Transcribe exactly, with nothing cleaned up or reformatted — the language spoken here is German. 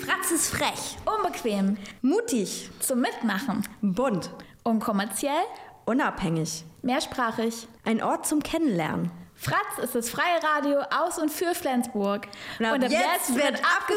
Fratz ist frech, unbequem, mutig, zum Mitmachen, bunt, unkommerziell, unabhängig, mehrsprachig. ein Ort zum Kennenlernen. Fratz ist das freie Radio aus und für Flensburg. Und ab jetzt wird abgefahren.